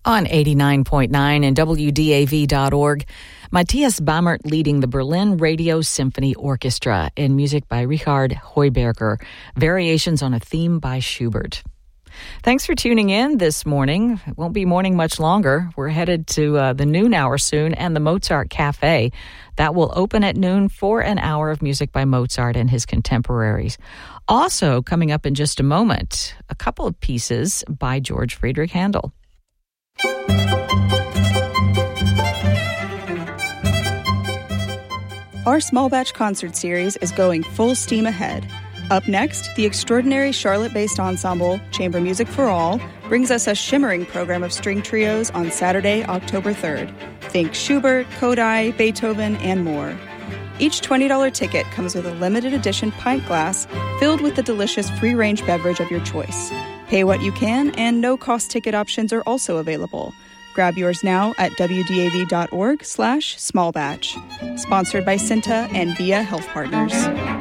On 89.9 and WDAV.org, Matthias Bammert leading the Berlin Radio Symphony Orchestra in music by Richard Heuberger, variations on a theme by Schubert. Thanks for tuning in this morning. It won't be morning much longer. We're headed to the noon hour soon and the Mozart Cafe. That will open at noon for an hour of music by Mozart and his contemporaries. Also, coming up in just a moment, a couple of pieces by George Friedrich Handel. Our small batch concert series is going full steam ahead. Up next, the extraordinary Charlotte-based ensemble, Chamber Music for All, brings us a shimmering program of string trios on Saturday, October 3rd. Think Schubert, Kodály, Beethoven, and more. Each $20 ticket comes with a limited edition pint glass filled with the delicious free-range beverage of your choice. Pay what you can, and no-cost ticket options are also available. Grab yours now at wdav.org/smallbatch. Sponsored by Cinta and Via Health Partners.